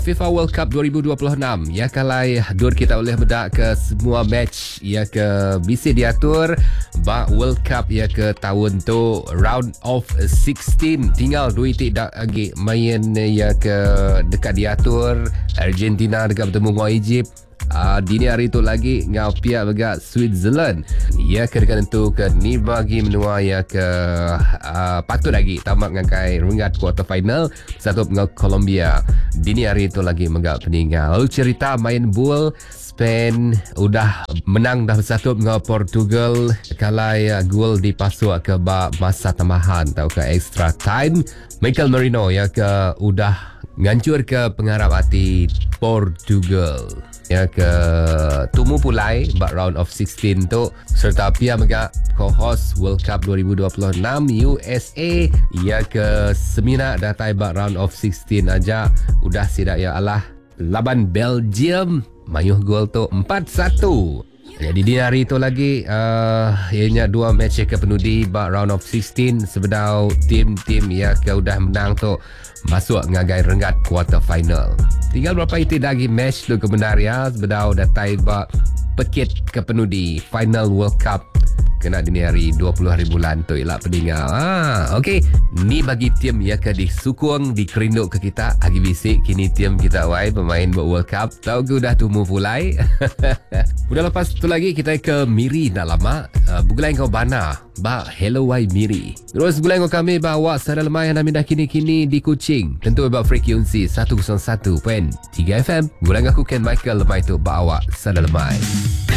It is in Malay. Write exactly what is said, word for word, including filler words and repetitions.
FIFA World Cup dua ribu dua puluh enam ya kalai dur kita boleh bedak ke semua match ya ke bisa diatur ba World Cup ya ke tahun tu round of sixteen tinggal dua titik dak lagi main ya ke dekat diatur Argentina dekat bertemu dengan Egypt. Uh, dini hari tu lagi ngau pihak begak Switzerland ya kedekat tentu ke ni bagi menua ya ke uh, patut lagi tamat ngakai ringkat quarter final satu dengan Colombia. Dini hari tu lagi megak peninggal. Lalu cerita main bola Spain udah menang dah bersatu dengan Portugal kalai uh, gol dipasuk ke bak masa tambahan atau ke extra time. Michael Merino ya ke udah ngancur ke pengharap hati Portugal ya ke tumu pulai bak round of sixteen tu serta pia mega co-host World Cup dua ribu dua puluh enam U S A ya ke semina datai bak round of sixteen aja udah sidak ya Allah laban Belgium mayuh gol tu empat satu. Jadi di hari itu lagi uh, ianya dua match ke penudi bak round of sixteen sebedau tim-tim ya ke udah menang tu masuk ngagai renggat quarter final. Tinggal berapa itu lagi match tu kebenar ya sebedau datai bak pekit ke penudi final World Cup kena dini hari dua puluh hari bulan tu ialah peninggal. Ah, okey. Ni bagi tim ya ke disukung dikerinduk ke kita agi bisik kini tim kita wai pemain buat World Cup. Tahu ke udah tumbuh pulai. Udah lepas tu lagi kita ke Miri dah lama. Uh, Bugulai kau bana. Ba hello wai Miri. Terus bugulai kau kami bawa sada lemah yang namin dah kini-kini di Kuching. Tentu bab frekuensi seratus satu tiga F M. Bugulai aku Ken Michael lemah itu bawa sada lemah.